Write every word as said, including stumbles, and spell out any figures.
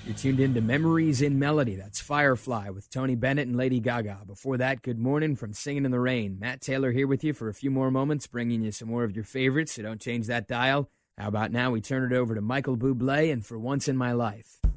You're tuned in to Memories in Melody. That's Firefly with Tony Bennett and Lady Gaga. Before that, Good Morning from Singing in the Rain. Matt Taylor here with you for a few more moments, bringing you some more of your favorites, so don't change that dial. How about now we turn it over to Michael Bublé and For Once in My Life.